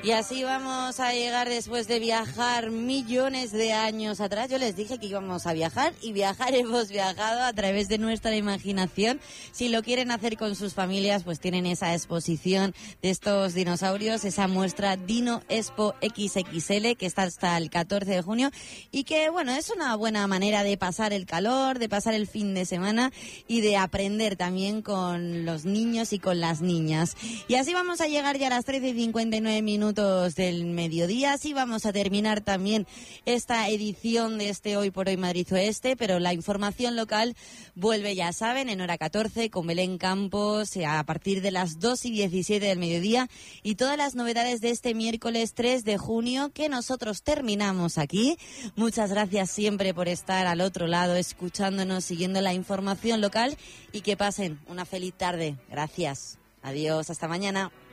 Y así vamos a llegar después de viajar millones de años atrás. Yo les dije que íbamos a viajar y hemos viajado a través de nuestra imaginación. Si lo quieren hacer con sus familias, pues tienen esa exposición de estos dinosaurios, esa muestra Dino Expo XXL que está hasta el 14 de junio y que, bueno, es una buena manera de pasar el calor, de pasar el fin de semana y de aprender también con los niños y con las niñas. Y así vamos a llegar ya a las 13:59 del mediodía. Así vamos a terminar también esta edición de este Hoy por Hoy Madrid Oeste, pero la información local vuelve, ya saben, en hora 14 con Belén Campos a partir de las 2:17 del mediodía y todas las novedades de este miércoles 3 de junio que nosotros terminamos aquí. Muchas gracias siempre por estar al otro lado, escuchándonos, siguiendo la información local y que pasen una feliz tarde. Gracias. Adiós, hasta mañana.